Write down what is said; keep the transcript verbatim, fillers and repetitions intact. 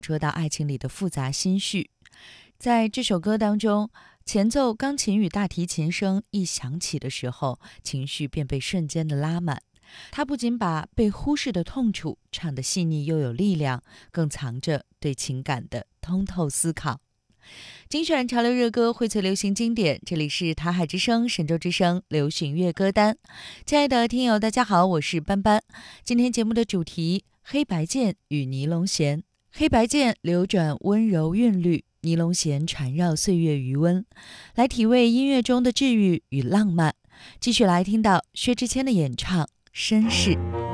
捉到爱情里的复杂心绪。在这首歌当中，前奏钢琴与大提琴声一响起的时候，情绪便被瞬间的拉满。它不仅把被忽视的痛楚唱得细腻又有力量，更藏着对情感的通透思考。精选潮流热歌，荟萃流行经典，这里是台海之声、神州之声流行乐歌单。亲爱的听友大家好，我是斑斑。今天节目的主题：黑白键与尼龙弦。黑白键流转温柔韵律，尼龙弦缠绕岁月余温，来体味音乐中的治愈与浪漫。继续来听到薛之谦的演唱《绅士》。